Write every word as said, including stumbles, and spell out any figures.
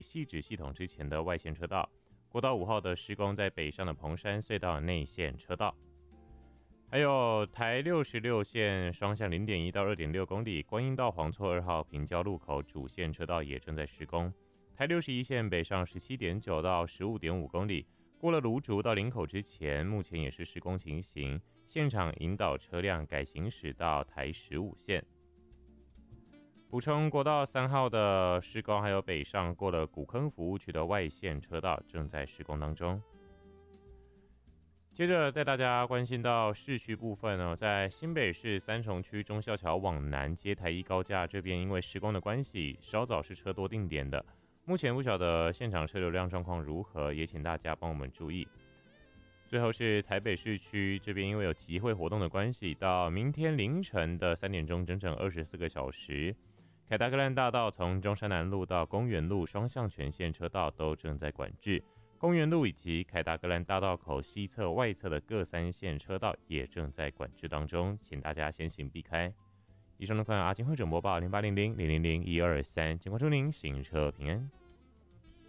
汐止系统之前的外线车道。国道五号的施工在北上的彭山隧道内线车道。还有台六十六线双向 零点一 到 二点六 公里，观音到黄厝二号平交路口主线车道也正在施工。台六十一线北上 十七点九 到 十五点五 公里，过了芦竹到林口之前，目前也是施工情形，现场引导车辆改行驶到台十五线。补充，国道三号的施工还有北上过了古坑服务区的外线车道正在施工当中。接着带大家关心到市区部分呢，在新北市三重区忠孝桥往南接台一高架这边，因为施工的关系，稍早是车多定点的。目前不晓得现场车流量状况如何，也请大家帮我们注意。最后是台北市区这边，因为有集会活动的关系，到明天凌晨的三点钟，整整二十四个小时。凯达格兰大道从中山南路到公园路双向全线车道都正在管制，公园路以及凯达格兰大道口西侧外侧的各三线车道也正在管制当中，请大家先行避开。以上的看阿金会整播报零八零零零零零一二三，警告祝您行车平安。